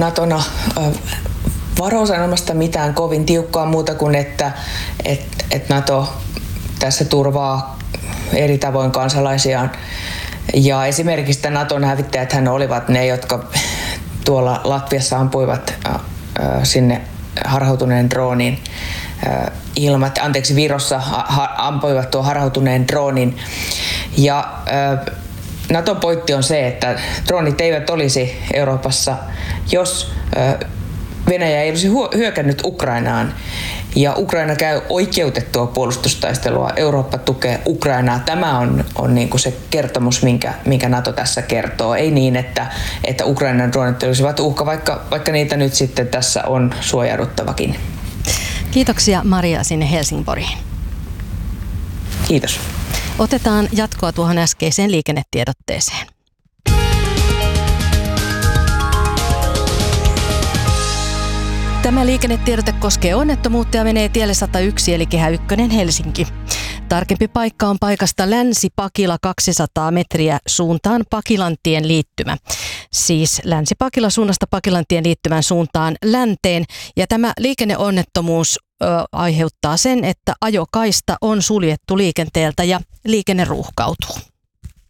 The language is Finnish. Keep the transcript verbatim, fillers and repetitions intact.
Natona varosanomasta mitään kovin tiukkaa muuta kuin, että et, et Nato tässä turvaa eri tavoin kansalaisiaan. Ja esimerkiksi Naton hävittäjäthän olivat ne, jotka tuolla Latviassa ampuivat äh, sinne harhautuneen droonin äh, ilmat, anteeksi Virossa ha, ampuivat tuon harhautuneen droonin. Ja äh, Naton pointti on se, että droonit eivät olisi Euroopassa, jos äh, Venäjä ei olisi hyökännyt Ukrainaan. Ja Ukraina käy oikeutettua puolustustaistelua. Eurooppa tukee Ukrainaa. Tämä on, on niin kuin se kertomus, minkä, minkä Nato tässä kertoo. Ei niin, että, että Ukrainan droonit olisivat uhka, vaikka, vaikka niitä nyt sitten tässä on suojauduttavakin. Kiitoksia Maria sinne Helsingborgiin. Kiitos. Otetaan jatkoa tuohon äskeiseen liikennetiedotteeseen. Tämä liikennetiedote koskee onnettomuutta ja menee tielle sata yksi eli Kehä yksi Helsinki. Tarkempi paikka on paikasta Länsi-Pakila kaksisataa metriä suuntaan Pakilantien liittymä. Siis Länsi-Pakila suunnasta Pakilantien liittymän suuntaan länteen. Ja tämä liikenneonnettomuus ö, aiheuttaa sen, että ajokaista on suljettu liikenteeltä ja liikenne ruuhkautuu.